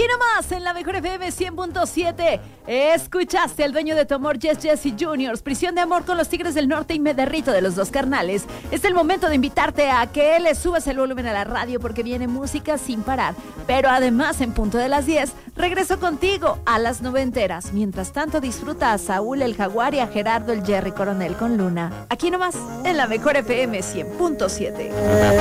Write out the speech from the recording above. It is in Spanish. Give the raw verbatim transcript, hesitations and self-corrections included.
Aquí nomás, en la mejor F M cien punto siete. Escuchaste al dueño de tu amor, Yes Jesse Juniors Prisión de amor con los Tigres del Norte y Me derrito de los Dos Carnales. Es el momento de invitarte a que le subas el volumen a la radio porque viene música sin parar. Pero además, en punto de las diez, regreso contigo a las noventeras. Mientras tanto, disfruta a Saúl el Jaguar y a Gerardo el Jerry Coronel con Luna. Aquí nomás, en la mejor F M cien punto siete.